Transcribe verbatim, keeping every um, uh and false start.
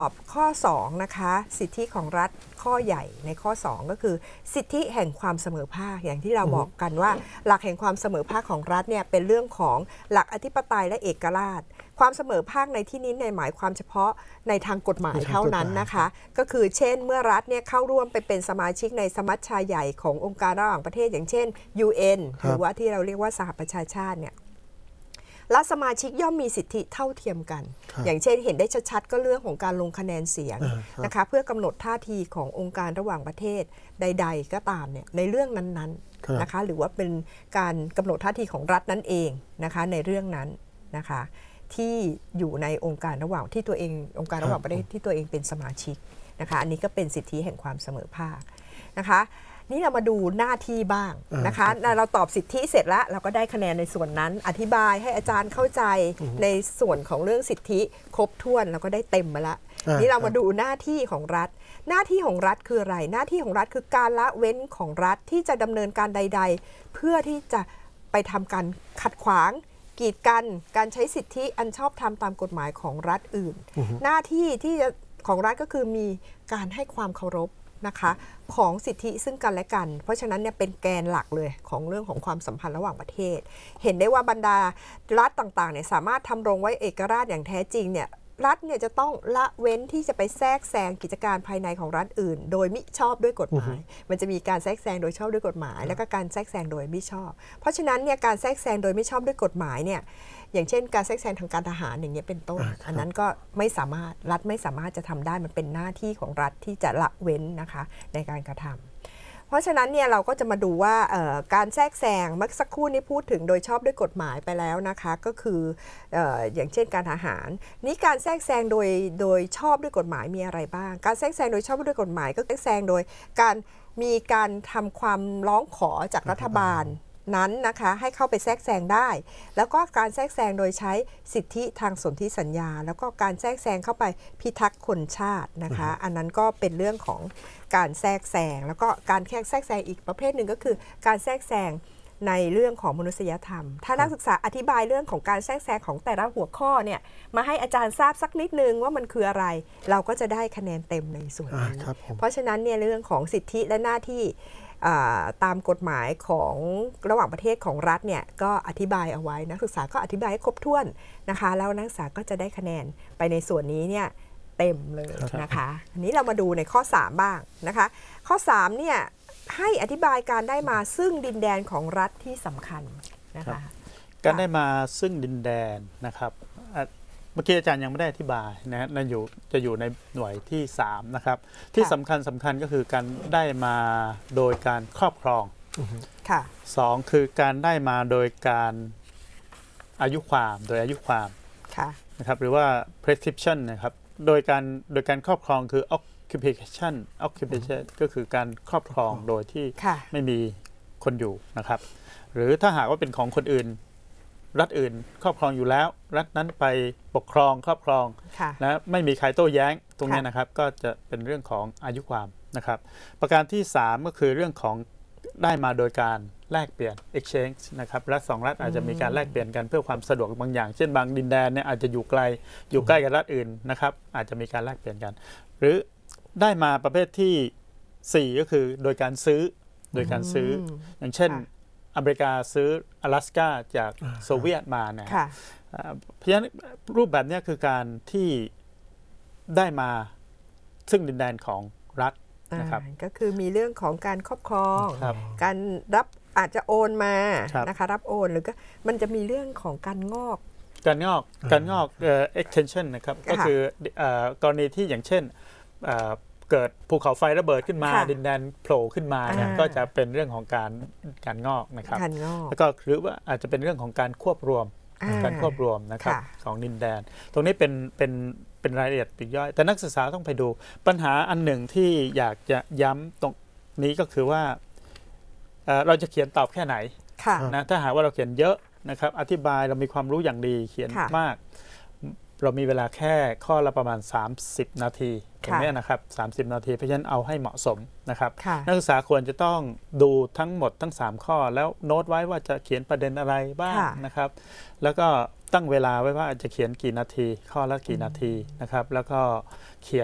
ตอบข้อสองนะคะสิทธิของรัฐข้อใหญ่ในข้อสองก็คือสิทธิแห่งความเสมอภาคอย่างที่เราบอกกันว่าหลักแห่งความเสมอภาคของรัฐเนี่ยเป็นเรื่องของหลักอธิปไตยและเอกราชความเสมอภาคในที่นี้ในหมายความเฉพาะในทางกฎหมายเท่านั้นนะคะก็คือเช่นเมื่อรัฐเนี่ยเข้าร่วมไปเป็นสมาชิกในสมัชชาใหญ่ขององค์การระหว่างประเทศอย่างเช่น ยู เอ็น หรือว่าที่เราเรียกว่าสหประชาชาติเนี่ยรัฐสมาชิกย่อมมีสิทธิเท่าเทียมกันอย่างเช่นเห็นได้ชัดๆก็เรื่องของการลงคะแนนเสียงนะคะเพื่อกำหนดท่าทีขององค์การระหว่างประเทศใดๆก็ตามเนี่ยในเรื่องนั้นๆนะคะหรือว่าเป็นการกำหนดท่าทีของรัฐนั่นเองนะคะในเรื่องนั้นนะคะที่อยู่ในองค์การระหว่างที่ตัวเององค์การระหว่างประเทศที่ตัวเองเป็นสมาชิกนะคะอันนี้ก็เป็นสิทธิแห่งความเสมอภาคนะคะนี่เรามาดูหน้าที่บ้างนะคะเราตอบสิทธิเสร็จแล้วเราก็ได้คะแนนในส่วนนั้นอธิบายให้อาจารย์เข้าใจในส่วนของเรื่องสิทธิครบถ้วนเราก็ได้เต็มมาละนี่เรามาดูหน้าที่ของรัฐหน้าที่ของรัฐคืออะไรหน้าที่ของรัฐคือการละเว้นของรัฐที่จะดำเนินการใดๆเพื่อที่จะไปทำการขัดขวางกีดกันการใช้สิทธิอันชอบธรรมตามกฎหมายของรัฐอื่นหน้าที่ที่ของรัฐก็คือมีการให้ความเคารพนะคะของสิทธิซึ่งกันและกันเพราะฉะนั้นเนี่ยเป็นแกนหลักเลยของเรื่องของความสัมพันธ์ระหว่างประเทศเห็นได้ว่าบรรดารัฐต่างๆเนี่ยสามารถทำรงไว้เอกราชอย่างแท้จริงเนี่ยรัฐเนี่ยจะต้องละเว้นที่จะไปแทรกแซงกิจการภายในของรัฐอื่นโดยมิชอบด้วยกฎหมายมันจะมีการแทรกแซงโดยชอบด้วยกฎหมายแล้วก็การแทรกแซงโดยไม่ชอบเพราะฉะนั้นเนี่ยการแทรกแซงโดยไม่ชอบด้วยกฎหมายเนี่ยอย่างเช่นการแทรกแซงทางการทหารอย่างเงี้ยเป็นต้นอันนั้นก็ไม่สามารถรัฐไม่สามารถจะทำได้มันเป็นหน้าที่ของรัฐที่จะละเว้นนะคะในการกระทำเพราะฉะนั้นเนี่ยเราก็จะมาดูว่าการแทรกแซงเมื่อสักครู่นี้พูดถึงโดยชอบด้วยกฎหมายไปแล้วนะคะก็คือเอ่ออย่างเช่นการทหารนี่การแทรกแซงโดยโดยชอบด้วยกฎหมายมีอะไรบ้างการแทรกแซงโดยชอบด้วยกฎหมายก็แทรกแซงโดยการมีการทำความร้องขอจากรัฐบาลนั้นนะคะให้เข้าไปแทรกแซงได้แล้วก็การแทรกแซงโดยใช้สิทธิทางสนธิสัญญาแล้วก็การแทรกแซงเข้าไปพิทักษ์คนชาตินะคะอันนั้นก็เป็นเรื่องของการแทรกแซงแล้วก็การแทรกแซงอีกประเภทหนึ่งก็คือการแทรกแซงในเรื่องของมนุษยธรรมถ้านักศึกษาอธิบายเรื่องของการแทรกแซงของแต่ละหัวข้อเนี่ยมาให้อาจารย์ทราบสักนิดนึงว่ามันคืออะไรเราก็จะได้คะแนนเต็มในส่วนนี้เพราะฉะนั้นเนี่ยเรื่องของสิทธิและหน้าที่ตามกฎหมายของระหว่างประเทศของรัฐเนี่ยก็อธิบายเอาไว้นักศึกษาก็อธิบายให้ครบถ้วนนะคะแล้วนักศึกษาก็จะได้คะแนนไปในส่วนนี้เนี่ยเต็มเลยนะคะอันนี้เรามาดูในข้อสามบ้างนะคะข้อสามเนี่ยให้อธิบายการได้มาซึ่งดินแดนของรัฐที่สำคัญนะคะการได้มาซึ่งดินแดนนะครับเมื่อกี้อาจารย์ยังไม่ได้อธิบายนะนั่นอยู่จะอยู่ในหน่วยที่สามนะครับที่สำคัญสำคัญก็คือการได้มาโดยการครอบครองสองคือการได้มาโดยการอายุความโดยอายุความนะครับหรือว่า prescription นะครับโดยการโดยการครอบครองคือ occupation occupation ก็คือการครอบครองโดยที่ไม่มีคนอยู่นะครับหรือถ้าหากว่าเป็นของคนอื่นรัฐอื่นครอบครองอยู่แล้วรัฐนั้นไปปกครองครอบครองและไม่มีใครโต้แย้งตรงนี้นะครับก็จะเป็นเรื่องของอายุความนะครับประการที่สามก็คือเรื่องของได้มาโดยการแลกเปลี่ยน exchange นะครับรัฐสองรัฐอาจจะมีการแลกเปลี่ยนกันเพื่อความสะดวกบางอย่างเช่นบางดินแดนเนี่ยอาจจะอยู่ไกลอยู่ใกล้กับรัฐอื่นนะครับอาจจะมีการแลกเปลี่ยนกันหรือได้มาประเภทที่สี่ก็คือโดยการซื้อโดยการซื้ออย่างเช่นอเมริกาซื้อ阿拉斯ก้าจากโซเวียตมาเนี่ยเพราะฉะนั้นรูปแบบนี้คือการที่ได้มาซึ่งดินแดนของรัฐนะครับก็คือมีเรื่องของการครอบครองการรับอาจจะโอนมานะคะรับโอนหรือก็มันจะมีเรื่องของการงอกการงอกการงอก extension นะครับก็คือกรณีที่อย่างเช่นเกิดภูเขาไฟระเบิดขึ้นมาดินแดนโผล่ขึ้นมาเนี่ยก็จะเป็นเรื่องของการการงอกนะครับแล้วก็หรือว่าอาจจะเป็นเรื่องของการควบรวมการควบรวมนะครับของดินแดนตรงนี้เป็นเป็นเป็นรายละเอียดปลีกย่อยแต่นักศึกษาต้องไปดูปัญหาอันหนึ่งที่อยากจะย้ำตรงนี้ก็คือว่าเราจะเขียนตอบแค่ไหนนะถ้าหากว่าเราเขียนเยอะนะครับอธิบายเรามีความรู้อย่างดีเขียนมากเรามีเวลาแค่ข้อละประมาณสามสิบนาทีตรงนี้นะครับสามสิบนาทีเพราะฉะนั้นเอาให้เหมาะสมนะครับนักศึกษาควรจะต้องดูทั้งหมดทั้งสามข้อแล้วโน้ตไว้ว่าจะเขียนประเด็นอะไรบ้างนะครับแล้วก็ตั้งเวลาไว้ว่าจะเขียนกี่นาทีข้อละกี่นาทีนะครับแล้วก็เขียน